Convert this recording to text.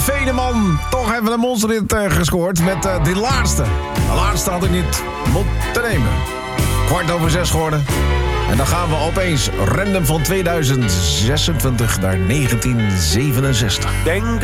Veneman toch even een monsterhit gescoord met die laatste. De laatste had ik niet moeten nemen. 6:15 geworden. En dan gaan we opeens random van 2026 naar 1967. Denk